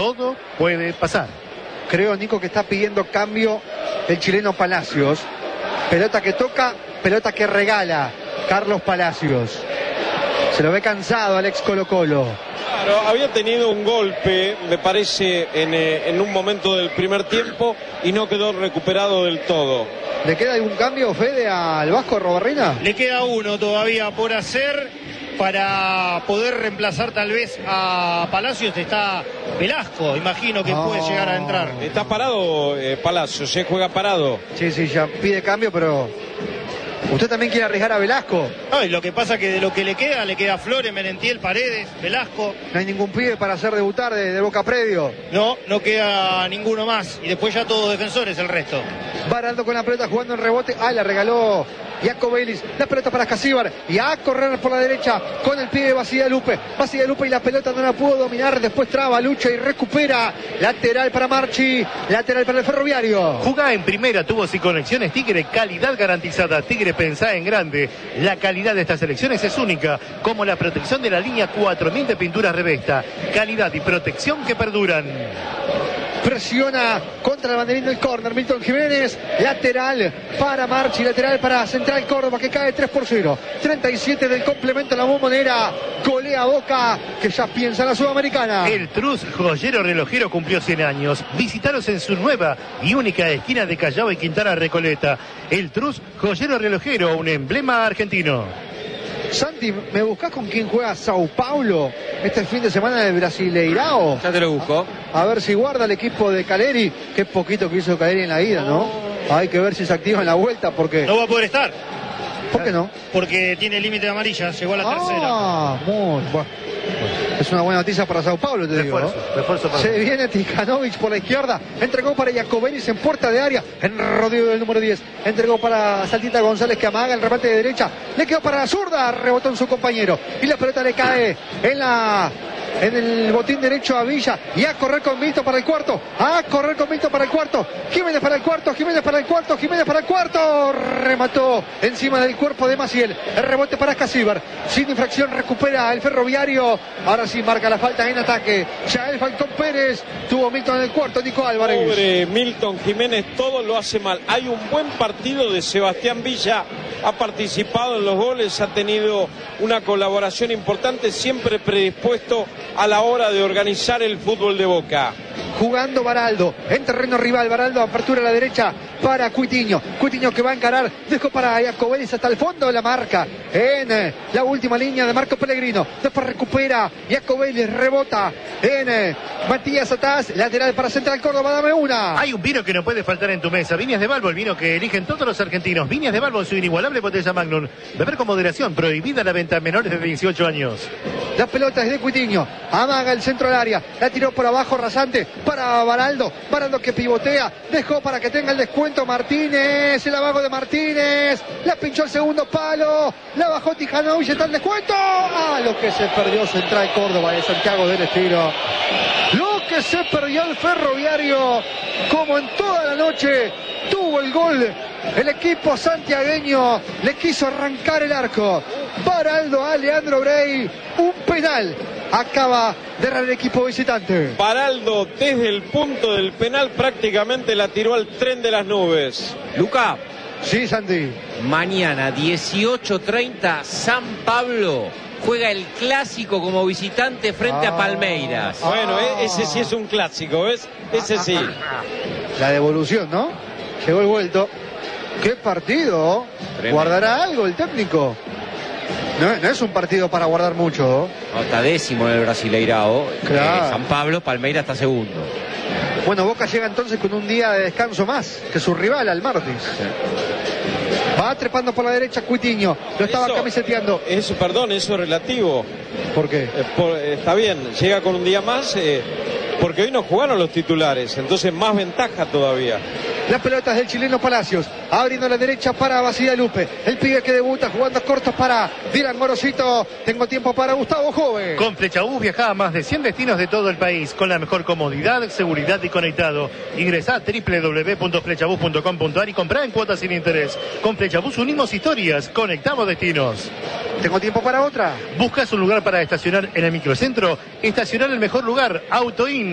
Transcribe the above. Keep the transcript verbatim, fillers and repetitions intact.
todo puede pasar. Creo, Nico, que está pidiendo cambio el chileno Palacios. Pelota que toca, pelota que regala Carlos Palacios. Se lo ve cansado al ex Colo Colo. Claro, había tenido un golpe, me parece, en, eh, en un momento del primer tiempo y no quedó recuperado del todo. ¿Le queda algún cambio, Fede, al Vasco Robarrena? Le queda uno todavía por hacer para poder reemplazar tal vez a Palacios. Está Velasco, imagino que oh. puede llegar a entrar. Está parado eh, Palacios, se juega parado. Sí, sí, ya pide cambio, pero... ¿Usted también quiere arriesgar a Velasco? No, y lo que pasa que de lo que le queda, le queda Flores, Merentiel, Paredes, Velasco. ¿No hay ningún pibe para hacer debutar de, de Boca Predio? No, no queda ninguno más. Y después ya todos defensores el resto. Baraldo con la pelota jugando en rebote. Ah, la regaló Jaco Baylis. La pelota para Casíbar. Y a correr por la derecha con el pibe Basigalupe. Basigalupe y la pelota no la pudo dominar. Después traba, lucha y recupera. Lateral para Marchi. Lateral para el Ferroviario. Jugá en primera, tubos y conexiones Tigre, calidad garantizada. Tigre, pensá en grande. La calidad de estas selecciones es única, como la protección de la línea cuatro mil de pinturas Revesta. Calidad y protección que perduran. Presiona contra el banderín del córner Milton Jiménez, lateral para Marchi, lateral para Central Córdoba, que cae tres por cero, treinta y siete del complemento. La Bombonera golea Boca, que ya piensa en la Sudamericana. El Trus joyero relojero cumplió cien años. Visítalos en su nueva y única esquina de Callao y Quintana Recoleta. El Trus joyero relojero, un emblema argentino. Santi, ¿me buscás con quién juega Sao Paulo este fin de semana del Brasileirao? Ya te lo busco. A ver si guarda el equipo de Caleri. Qué poquito que hizo Caleri en la ida, ¿no? Hay que ver si se activa en la vuelta porque... No va a poder estar. ¿Por qué no? Porque tiene límite de amarilla, llegó a la tercera. Ah, muy bueno. Es una buena noticia para Sao Paulo, te refuerzo, digo, ¿no? refuerzo para... Se viene Tikanovic por la izquierda, entregó para Jacobellis en puerta de área, en rodillo del número diez, entregó para Saltita González, que amaga el remate de derecha, le quedó para la zurda, rebotó en su compañero, y la pelota le cae en la... en el botín derecho a Villa, y a correr con Milton para el cuarto, a correr con Milton para el cuarto, Jiménez para el cuarto, Jiménez para el cuarto, Jiménez para el cuarto, remató encima del cuerpo de Maciel, el rebote para Casíbar, sin infracción recupera el Ferroviario, ahora sí marca la falta en ataque, ya el Falcón Pérez, tuvo Milton en el cuarto, Nico Álvarez. Pobre Milton Jiménez, todo lo hace mal. Hay un buen partido de Sebastián Villa, ha participado en los goles, ha tenido una colaboración importante, siempre predispuesto a la hora de organizar el fútbol de Boca. Jugando Baraldo, en terreno rival, Baraldo, apertura a la derecha para Cuitiño, Cuitiño que va a encarar, dejó para Jacobellis hasta el fondo de la marca, en eh, la última línea de Marco Pellegrino, después recupera Jacobellis, rebota en eh, Matías Atás, lateral para Central Córdoba, dame una. Hay un vino que no puede faltar en tu mesa, Viñas de Balbo, el vino que eligen todos los argentinos. Viñas de Balbo en su inigualable botella Magnum, beber con moderación, prohibida la venta a menores de dieciocho años. La pelota es de Cuitiño, amaga el centro del área, la tiró por abajo rasante para Baraldo, Baraldo que pivotea, dejó para que tenga el descuento Martínez, el amago de Martínez, la pinchó el segundo palo, la bajó Tikanovic, está el descuento. Ah, lo que se perdió Central Córdoba de Santiago del Estero, lo que se perdió el Ferroviario, como en toda la noche tuvo el gol el equipo santiagueño, le quiso arrancar el arco Baraldo a Leandro Brey, un penal acaba de errar el equipo visitante. Baraldo desde el punto del penal prácticamente la tiró al tren de las nubes. Luca. Sí, Santi. Mañana dieciocho treinta San Pablo juega el clásico como visitante frente ah, a Palmeiras. Bueno, ah. ese sí es un clásico, ¿ves? Ese sí. La devolución, ¿no? Llegó el vuelto. ¡Qué partido! Tremendo. ¿Guardará algo el técnico? No, no es un partido para guardar mucho. No, está décimo en el Brasileirao. Claro. Eh, San Pablo, Palmeiras está segundo. Bueno, Boca llega entonces con un día de descanso más que su rival, al martes. Sí. Va trepando por la derecha Cuitiño, lo estaba eso, camiseteando. Eso, perdón, eso es relativo. ¿Por qué? Eh, por, eh, está bien, llega con un día más, eh, porque hoy no jugaron los titulares, entonces más ventaja todavía. Las pelotas del chileno Palacios, abriendo la derecha para Basigalupe, el pibe que debuta jugando cortos para Dylan Morosito. Tengo tiempo para Gustavo Jove. Con Flechabús viaja a más de cien destinos de todo el país, con la mejor comodidad, seguridad y conectado. Ingresá a doble u doble u doble u punto flechabús punto com punto a r y comprá en cuotas sin interés. Con Flechabús unimos historias, conectamos destinos. Tengo tiempo para otra. ¿Buscas un lugar para estacionar en el microcentro? Estacionar el mejor lugar, Autoin.